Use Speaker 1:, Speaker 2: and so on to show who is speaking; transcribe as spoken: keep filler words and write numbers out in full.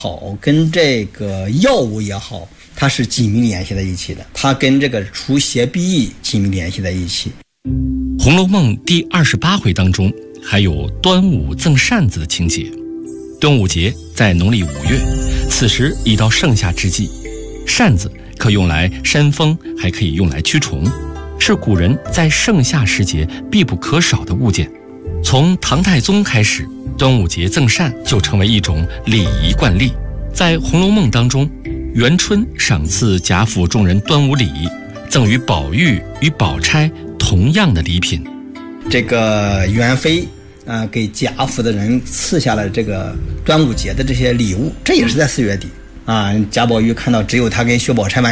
Speaker 1: 好，跟这个药物也好，它是紧密联系在一起的，它跟这个除邪避疫紧密联系在一起。
Speaker 2: 《红楼梦》第二十八回当中还有端午赠扇子的情节。端午节在农历五月，此时已到盛夏之际，扇子可用来扇风，还可以用来驱虫，是古人在盛夏时节必不可少的物件。从唐太宗开始，端午节赠扇就成为一种礼仪惯例。在《红楼梦》当中，元春赏赐贾府众人端午礼，赠予宝玉与宝钗同样的礼品。
Speaker 1: 这个元妃啊、呃，给贾府的人赐下了这个端午节的这些礼物，这也是在四月底啊。贾宝玉看到只有他跟薛宝钗